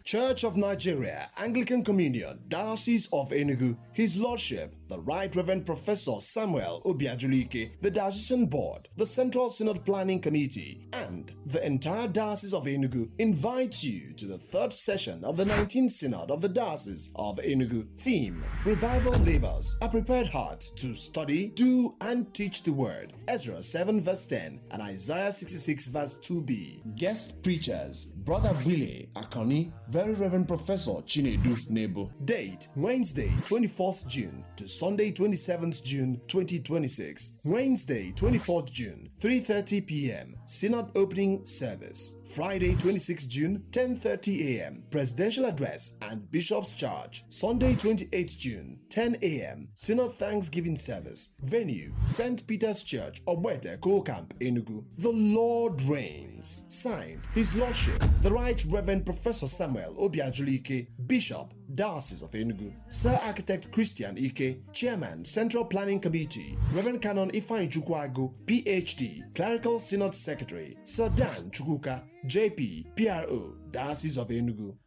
Church of Nigeria, Anglican Communion, Diocese of Enugu, His Lordship, the Right Reverend Professor Samuel Obiajulike, the Diocesan Board, the Central Synod Planning Committee, and the entire Diocese of Enugu invite you to the third session of the 19th Synod of the Diocese of Enugu. Theme: Revival Labors, a prepared heart to study, do, and teach the Word. Ezra 7 verse 10 and Isaiah 66 verse 2b. Guest preachers: Brother Willie Akoni, Very Reverend Professor Chinedu Nebo. Date: Wednesday 24th June to Sunday 27th June 2026. Wednesday 24th June 3:30 p.m. Synod opening service. Friday 26th June 10:30 a.m. Presidential address and Bishop's charge. Sunday 28th June 10 a.m. Synod Thanksgiving service. Venue: St. Peter's Church, Obwete, Kolkamp, Enugu. The Lord reigns. Signed, His Lordship, the Right Reverend Professor Samuel Obiajulike, Bishop, Diocese of Enugu. Sir Architect Christian Ike, Chairman, Central Planning Committee. Reverend Canon Ifeanyi Chukwagu, PhD, Clerical Synod Secretary. Sir Dan Chukwuka, JP, PRO, Diocese of Enugu.